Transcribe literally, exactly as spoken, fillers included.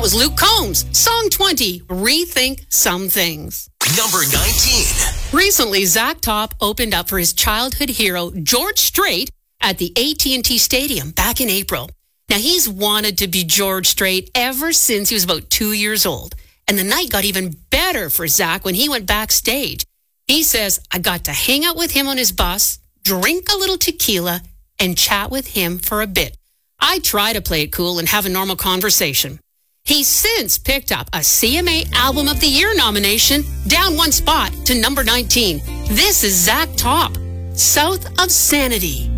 was Luke Combs. Song twenty, Rethink Some Things. Number nineteen. Recently, Zach Top opened up for his childhood hero, George Strait, at the A T and T Stadium back in April. Now, he's wanted to be George Strait ever since he was about two years old. And the night got even better for Zach when he went backstage. He says, I got to hang out with him on his bus, drink a little tequila, and chat with him for a bit. I try to play it cool and have a normal conversation. He's since picked up a C M A Album of the Year nomination, down one spot to number nineteen. This is Zach Top, South of Sanity.